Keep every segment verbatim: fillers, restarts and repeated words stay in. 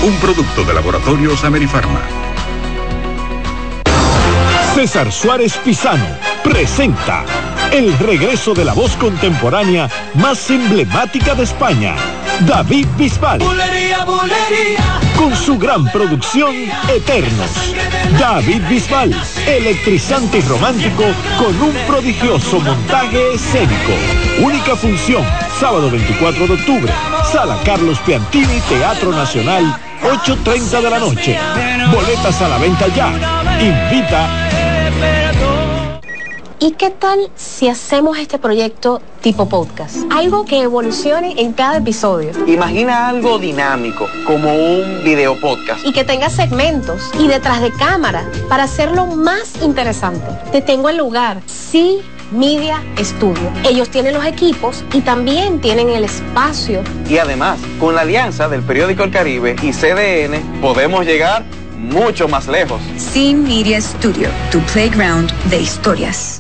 un producto de Laboratorios Amerifarma. César Suárez Pisano presenta el regreso de la voz contemporánea más emblemática de España, David Bisbal. Bulería, bulería. Con su gran producción Eternos. David Bisbal, electrizante y romántico con un prodigioso montaje escénico. Única función, sábado veinticuatro de octubre, Sala Carlos Piantini, Teatro Nacional, ocho y treinta de la noche. Boletas a la venta ya. Invita. ¿Y qué tal si hacemos este proyecto tipo podcast? Algo que evolucione en cada episodio. Imagina algo dinámico, como un video podcast. Y que tenga segmentos y detrás de cámara para hacerlo más interesante. Te tengo el lugar, sí. Media Studio. Ellos tienen los equipos y también tienen el espacio. Y además, con la alianza del periódico El Caribe y C D N, podemos llegar mucho más lejos. Sí Media Studio, tu playground de historias.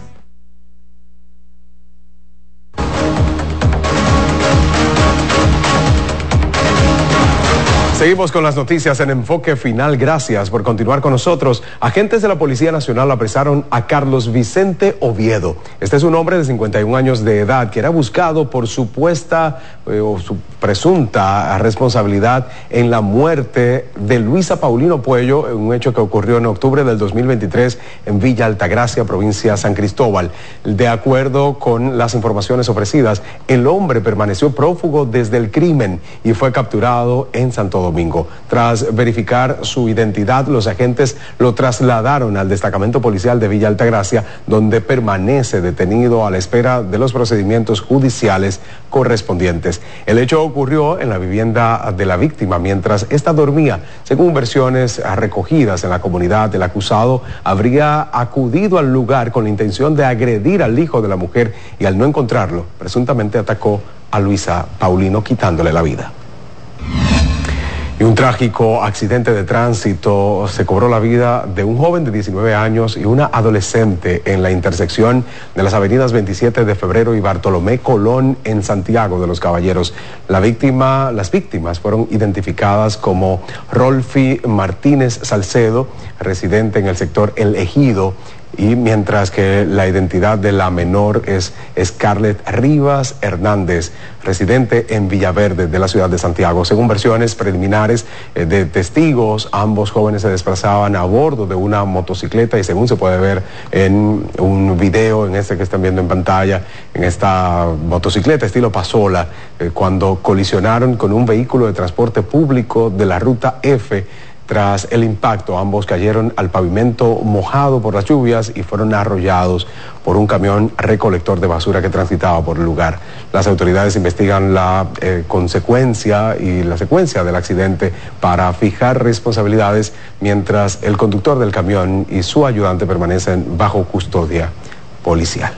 Seguimos con las noticias en Enfoque Final. Gracias por continuar con nosotros. Agentes de la Policía Nacional apresaron a Carlos Vicente Oviedo. Este es un hombre de cincuenta y un años de edad que era buscado por supuesta eh, o su presunta responsabilidad en la muerte de Luisa Paulino Puello, un hecho que ocurrió en octubre del dos mil veintitrés en Villa Altagracia, provincia San Cristóbal. De acuerdo con las informaciones ofrecidas, el hombre permaneció prófugo desde el crimen y fue capturado en Santo Domingo. Domingo. Tras verificar su identidad, los agentes lo trasladaron al destacamento policial de Villa Altagracia, donde permanece detenido a la espera de los procedimientos judiciales correspondientes. El hecho ocurrió en la vivienda de la víctima mientras ésta dormía. Según versiones recogidas en la comunidad, el acusado habría acudido al lugar con la intención de agredir al hijo de la mujer y al no encontrarlo, presuntamente atacó a Luisa Paulino quitándole la vida. Y un trágico accidente de tránsito se cobró la vida de un joven de diecinueve años y una adolescente en la intersección de las avenidas veintisiete de febrero y Bartolomé Colón en Santiago de los Caballeros. La víctima, las víctimas fueron identificadas como Rolfi Martínez Salcedo, residente en el sector El Ejido, y mientras que la identidad de la menor es Scarlett Rivas Hernández, residente en Villaverde de la ciudad de Santiago. Según versiones preliminares eh, de testigos, ambos jóvenes se desplazaban a bordo de una motocicleta y según se puede ver en un video, en este que están viendo en pantalla, en esta motocicleta estilo Pasola, eh, cuando colisionaron con un vehículo de transporte público de la ruta F. Tras el impacto, ambos cayeron al pavimento mojado por las lluvias y fueron arrollados por un camión recolector de basura que transitaba por el lugar. Las autoridades investigan la eh, consecuencia y la secuencia del accidente para fijar responsabilidades, mientras el conductor del camión y su ayudante permanecen bajo custodia policial.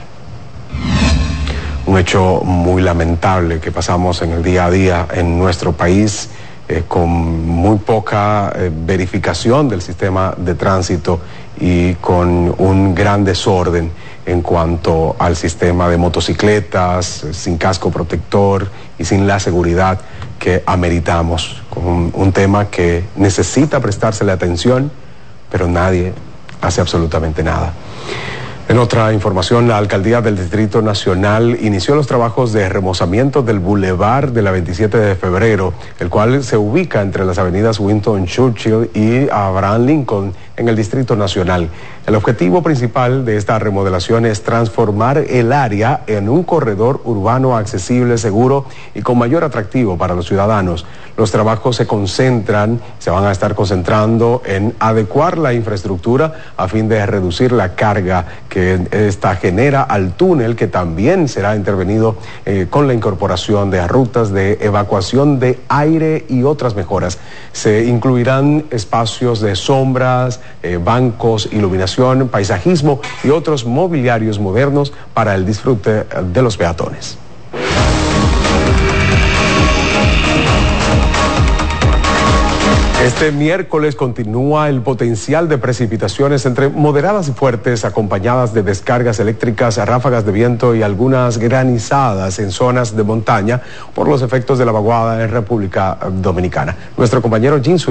Un hecho muy lamentable que pasamos en el día a día en nuestro país. Eh, con muy poca eh, verificación del sistema de tránsito y con un gran desorden en cuanto al sistema de motocicletas, eh, sin casco protector y sin la seguridad que ameritamos. Con un, un tema que necesita prestársele atención, pero nadie hace absolutamente nada. En otra información, la Alcaldía del Distrito Nacional inició los trabajos de remozamiento del Boulevard de la veintisiete de febrero, el cual se ubica entre las avenidas Winston Churchill y Abraham Lincoln en el Distrito Nacional. El objetivo principal de esta remodelación es transformar el área en un corredor urbano accesible, seguro y con mayor atractivo para los ciudadanos. Los trabajos se concentran, se van a estar concentrando en adecuar la infraestructura a fin de reducir la carga que esta genera al túnel, que también será intervenido eh, con la incorporación de rutas de evacuación de aire y otras mejoras. Se incluirán espacios de sombras, eh, bancos, iluminación, paisajismo y otros mobiliarios modernos para el disfrute de los peatones. Este miércoles continúa el potencial de precipitaciones entre moderadas y fuertes, acompañadas de descargas eléctricas, ráfagas de viento y algunas granizadas en zonas de montaña por los efectos de la vaguada en República Dominicana. Nuestro compañero Jim